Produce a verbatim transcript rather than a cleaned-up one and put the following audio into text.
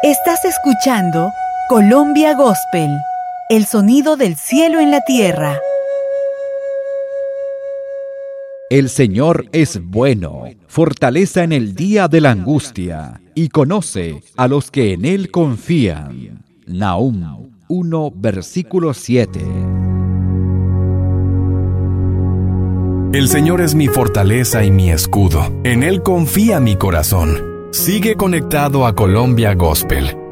Estás escuchando Colombia Gospel, el sonido del cielo en la tierra. El Señor es bueno, fortaleza en el día de la angustia, y conoce a los que en Él confían. Nahum uno, versículo siete. El Señor es mi fortaleza y mi escudo. En Él confía mi corazón. Sigue conectado a Colombia Gospel